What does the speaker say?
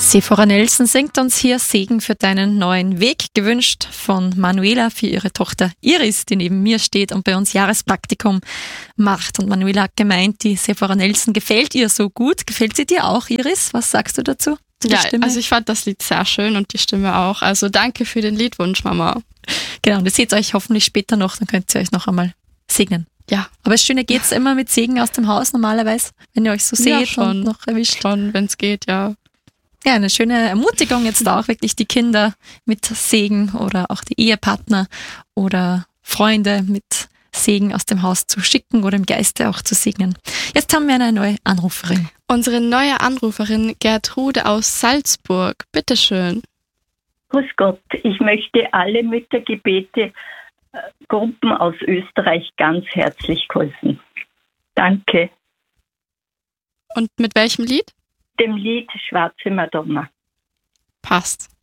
Sephora Nelson singt uns hier Segen für deinen neuen Weg, gewünscht von Manuela für ihre Tochter Iris, die neben mir steht und bei uns Jahrespraktikum macht. Und Manuela hat gemeint, die Sephora Nelson gefällt ihr so gut. Gefällt sie dir auch, Iris? Was sagst du dazu? Ja, also ich fand das Lied sehr schön und die Stimme auch. Also danke für den Liedwunsch, Mama. Genau, und ihr seht euch hoffentlich später noch, dann könnt ihr euch noch einmal segnen. Ja. Aber das Schöne, geht's immer mit Segen aus dem Haus normalerweise, wenn ihr euch so seht schon, und noch erwischt? Schon, wenn es geht, ja. Ja, eine schöne Ermutigung jetzt auch, wirklich die Kinder mit Segen oder auch die Ehepartner oder Freunde mit Segen aus dem Haus zu schicken oder im Geiste auch zu segnen. Jetzt haben wir eine neue Anruferin. Unsere neue Anruferin Gertrude aus Salzburg. Bitteschön. Grüß Gott, ich möchte alle Müttergebete Gruppen aus Österreich ganz herzlich grüßen. Danke. Und mit welchem Lied? Dem Lied Schwarze Madonna. Passt.